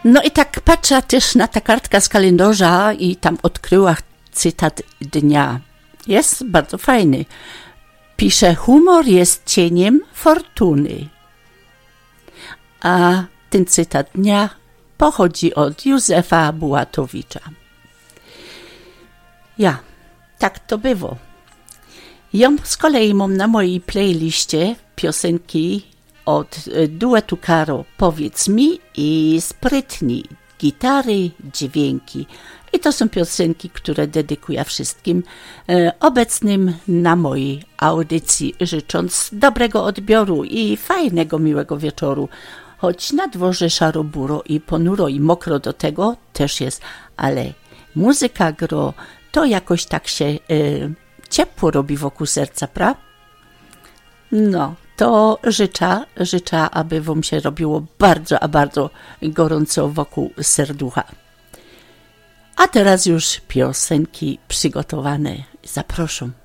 No i tak patrzę też na ta kartka z kalendarza i tam odkryła cytat dnia. Jest bardzo fajny. Pisze, humor jest cieniem fortuny. A ten cytat dnia pochodzi od Józefa Bułatowicza. Ja, tak to było. Ja z kolei mam na mojej playliście piosenki od duetu Karo Powiedz mi i Sprytni, gitary, dźwięki. I to są piosenki, które dedykuję wszystkim obecnym na mojej audycji, życząc dobrego odbioru i fajnego, miłego wieczoru. Choć na dworze szaro-buro i ponuro i mokro do tego też jest, ale muzyka gro, to jakoś tak się ciepło robi wokół serca, prawda? No, to życzę, aby wam się robiło bardzo, a bardzo gorąco wokół serducha. A teraz już piosenki przygotowane. Zapraszam.